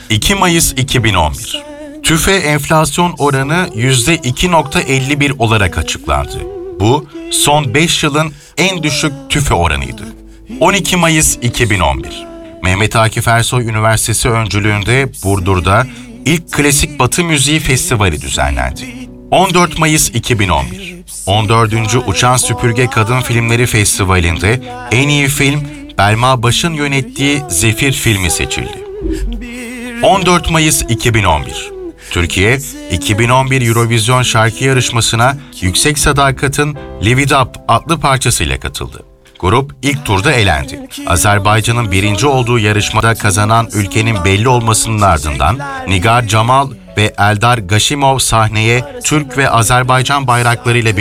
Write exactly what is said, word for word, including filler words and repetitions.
iki Mayıs iki bin on bir. TÜFE enflasyon oranı yüzde iki virgül elli bir olarak açıklandı. Bu, son beş yılın en düşük TÜFE oranıydı. on iki Mayıs iki bin on bir. Mehmet Akif Ersoy Üniversitesi öncülüğünde Burdur'da ilk Klasik Batı Müziği Festivali düzenlendi. on dört Mayıs iki bin on bir. on dördüncü Uçan Süpürge Kadın Filmleri Festivali'nde en iyi film Belma Baş'ın yönettiği Zefir filmi seçildi. on dört Mayıs iki bin on bir. Türkiye, iki bin on bir Eurovision şarkı yarışmasına Yüksek Sadakat'ın Live It Up adlı parçasıyla katıldı. Grup ilk turda elendi. Azerbaycan'ın birinci olduğu yarışmada kazanan ülkenin belli olmasının ardından Nigar Camal ve Eldar Gashimov sahneye Türk ve Azerbaycan bayraklarıyla